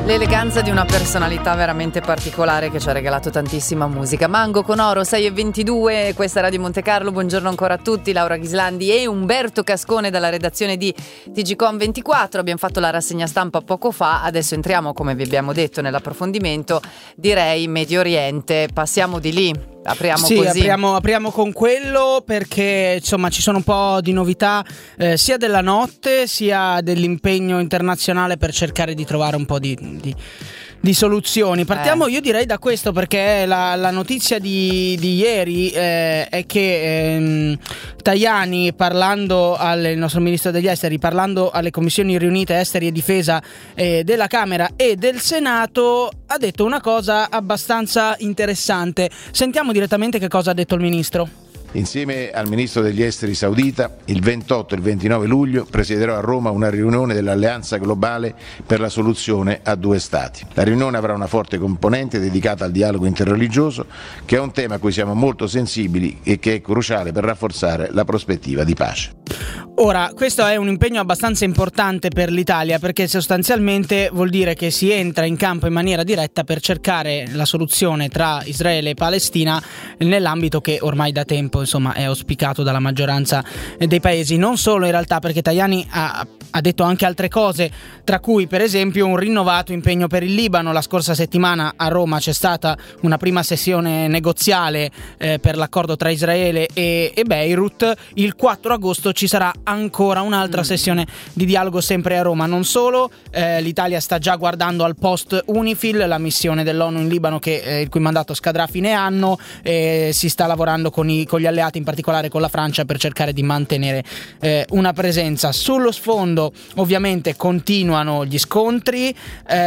L'eleganza di una personalità veramente particolare che ci ha regalato tantissima musica. Mango con Oro, 6:22, questa è Radio Monte Carlo, buongiorno ancora a tutti, Laura Ghislandi e Umberto Cascone dalla redazione di TGcom24. Abbiamo fatto la rassegna stampa poco fa, adesso entriamo, come vi abbiamo detto, nell'approfondimento, direi Medio Oriente, passiamo di lì. Apriamo così. Apriamo con quello perché insomma ci sono un po' di novità sia della notte sia dell'impegno internazionale per cercare di trovare un po' di soluzioni. Partiamo io direi da questo, perché la notizia di ieri è che Tajani, il nostro ministro degli esteri, parlando alle commissioni riunite esteri e difesa della Camera e del Senato, ha detto una cosa abbastanza interessante. Sentiamo direttamente che cosa ha detto il ministro. Insieme al ministro degli esteri saudita, il 28 e il 29 luglio presiederò a Roma una riunione dell'Alleanza Globale per la soluzione a due stati. La riunione avrà una forte componente dedicata al dialogo interreligioso, che è un tema a cui siamo molto sensibili e che è cruciale per rafforzare la prospettiva di pace. Ora, questo è un impegno abbastanza importante per l'Italia, perché sostanzialmente vuol dire che si entra in campo in maniera diretta per cercare la soluzione tra Israele e Palestina nell'ambito che ormai da tempo insomma è auspicato dalla maggioranza dei paesi. Non solo, in realtà, perché Tajani ha detto anche altre cose, tra cui per esempio un rinnovato impegno per il Libano. La scorsa settimana a Roma c'è stata una prima sessione negoziale per l'accordo tra Israele e Beirut. Il 4 agosto ci sarà ancora un'altra sessione di dialogo sempre a Roma. Non solo, l'Italia sta già guardando al post UNIFIL, la missione dell'ONU in Libano il cui mandato scadrà a fine anno, si sta lavorando con gli alleati, in particolare con la Francia, per cercare di mantenere una presenza. Sullo sfondo ovviamente continuano gli scontri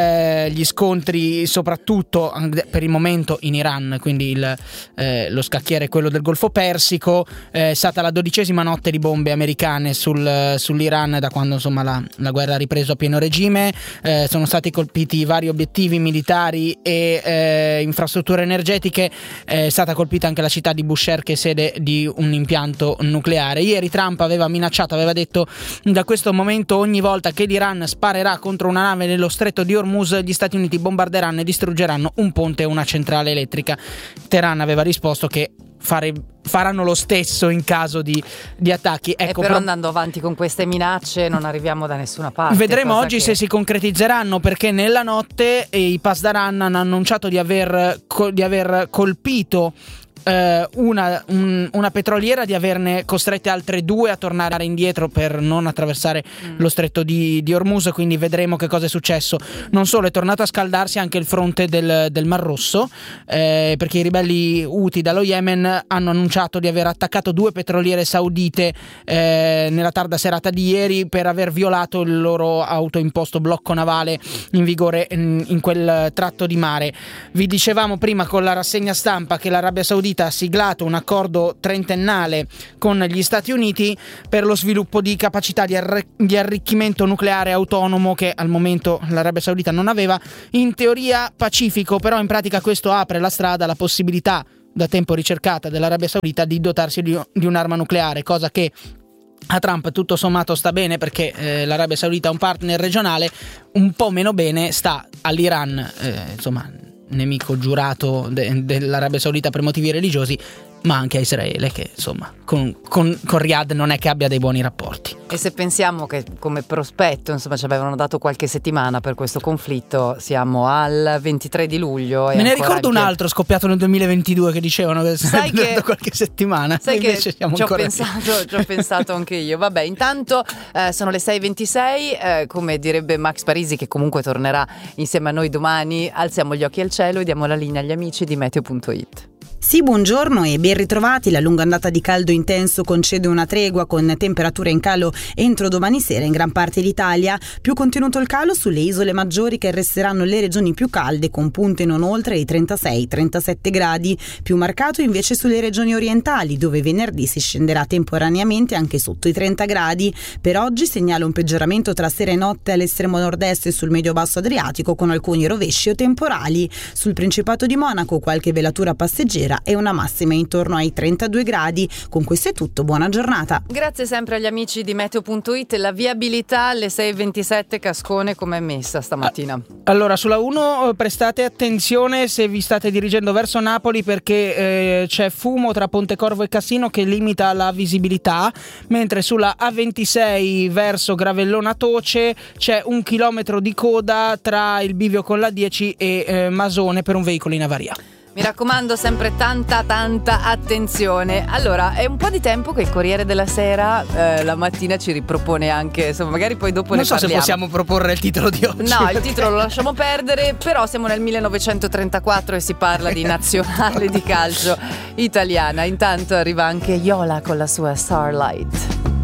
soprattutto per il momento in Iran, quindi lo scacchiere è quello del Golfo Persico. È stata la 12ª notte di bombe americane sull'Iran da quando insomma la guerra ha ripreso a pieno regime. Sono stati colpiti vari obiettivi militari e infrastrutture energetiche. È stata colpita anche la città di Bushehr, che è sede di un impianto nucleare. Ieri Trump aveva detto: da questo momento ogni volta che l'Iran sparerà contro una nave nello stretto di Hormuz, gli Stati Uniti bombarderanno e distruggeranno un ponte e una centrale elettrica. Teheran aveva risposto che faranno lo stesso in caso di attacchi. Ecco, però andando avanti con queste minacce non arriviamo da nessuna parte. Vedremo oggi se si concretizzeranno, perché nella notte i Pasdaran hanno annunciato di aver colpito una petroliera, di averne costrette altre 2 a tornare indietro per non attraversare lo stretto di Hormuz. Quindi vedremo che cosa è successo. Non solo, è tornato a scaldarsi anche il fronte del Mar Rosso, perché i ribelli Houthi dallo Yemen hanno annunciato di aver attaccato 2 petroliere saudite nella tarda serata di ieri per aver violato il loro autoimposto blocco navale in vigore in quel tratto di mare. Vi dicevamo prima con la rassegna stampa che l'Arabia Saudita ha siglato un accordo trentennale con gli Stati Uniti per lo sviluppo di capacità di arricchimento nucleare autonomo, che al momento l'Arabia Saudita non aveva. In teoria pacifico, però in pratica questo apre la strada alla possibilità, da tempo ricercata, dell'Arabia Saudita di dotarsi di un'arma nucleare, cosa che a Trump tutto sommato sta bene, perché l'Arabia Saudita è un partner regionale. Un po' meno bene sta all'Iran, nemico giurato dell'Arabia Saudita per motivi religiosi, ma anche a Israele, che insomma con Riyadh non è che abbia dei buoni rapporti. E se pensiamo che come prospetto insomma ci avevano dato qualche settimana per questo conflitto, siamo al 23 di luglio. Me ne ricordo un altro scoppiato nel 2022 che dicevano che sarebbe dato qualche settimana. Sai che invece siamo ci ho ancora pensato anche io. Vabbè, intanto sono le 6:26, come direbbe Max Parisi, che comunque tornerà insieme a noi domani. Alziamo gli occhi al cielo e diamo la linea agli amici di Meteo.it. Sì, buongiorno e ben ritrovati. La lunga ondata di caldo intenso concede una tregua, con temperature in calo entro domani sera in gran parte d'Italia. Più contenuto il calo sulle isole maggiori, che resteranno le regioni più calde, con punte non oltre i 36-37 gradi. Più marcato invece sulle regioni orientali, dove venerdì si scenderà temporaneamente anche sotto i 30 gradi. Per oggi segnala un peggioramento tra sera e notte all'estremo nord-est e sul medio-basso Adriatico, con alcuni rovesci o temporali. Sul Principato di Monaco qualche velatura passeggera leggera e una massima intorno ai 32 gradi. Con questo è tutto, buona giornata. Grazie sempre agli amici di Meteo.it. La viabilità alle 6:27, Cascone, com'è messa stamattina? Allora, sulla 1 prestate attenzione se vi state dirigendo verso Napoli, perché c'è fumo tra Pontecorvo e Cassino che limita la visibilità, mentre sulla A26 verso Gravellona Toce c'è 1 chilometro di coda tra il bivio con la 10 e Masone per un veicolo in avaria. Mi raccomando, sempre tanta attenzione. Allora, è un po' di tempo che il Corriere della Sera la mattina ci ripropone anche, insomma, magari poi dopo non ne so parliamo. se possiamo proporre il titolo di oggi. No, il titolo lo lasciamo perdere, però siamo nel 1934 e si parla di nazionale di calcio italiana. Intanto arriva anche Yola con la sua Starlight.